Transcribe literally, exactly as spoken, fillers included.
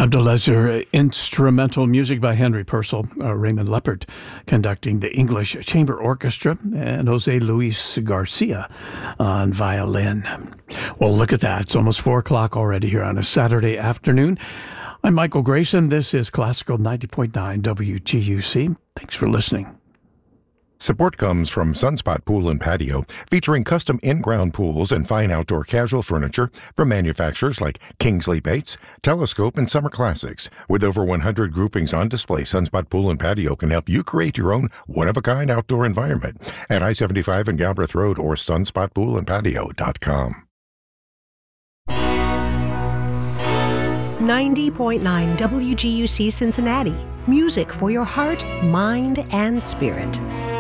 Cloud Leisure instrumental music by Henry Purcell, uh, Raymond Leppert conducting the English Chamber Orchestra, and Jose Luis Garcia on violin. Well, look at that. It's almost four o'clock already here on a Saturday afternoon. I'm Michael Grayson. This is Classical ninety point nine W G U C. Thanks for listening. Support comes from Sunspot Pool and Patio, featuring custom in-ground pools and fine outdoor casual furniture from manufacturers like Kingsley Bates, Telescope, and Summer Classics. With over one hundred groupings on display, Sunspot Pool and Patio can help you create your own one-of-a-kind outdoor environment at I seventy-five and Galbraith Road or sunspot pool and patio dot com. ninety point nine W G U C Cincinnati. Music for your heart, mind, and spirit.